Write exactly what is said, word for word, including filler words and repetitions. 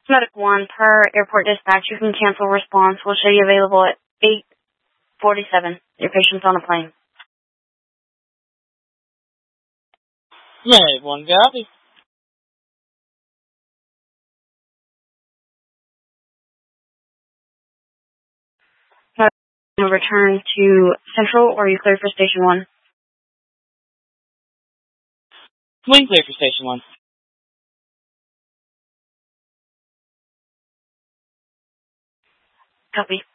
Medic one, per airport dispatch, you can cancel response. We'll show you available at eight forty-seven. Your patient's on a plane. Medic one, copy. Medic one, return to Central, or are you clear for Station one? Wing clear for Station one. Copy.